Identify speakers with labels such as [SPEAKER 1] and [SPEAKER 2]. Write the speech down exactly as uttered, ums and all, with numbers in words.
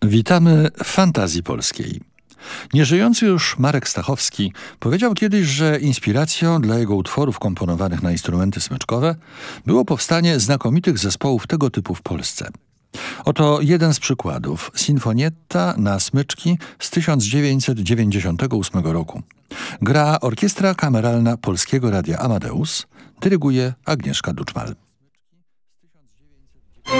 [SPEAKER 1] Witamy w fantazji polskiej. Nieżyjący już Marek Stachowski powiedział kiedyś, że inspiracją dla jego utworów komponowanych na instrumenty smyczkowe było powstanie znakomitych zespołów tego typu w Polsce. Oto jeden z przykładów. Sinfonietta na smyczki z tysiąc dziewięćset dziewięćdziesiątego ósmego roku. Gra Orkiestra Kameralna Polskiego Radia Amadeus, dyryguje Agnieszka Duczmal.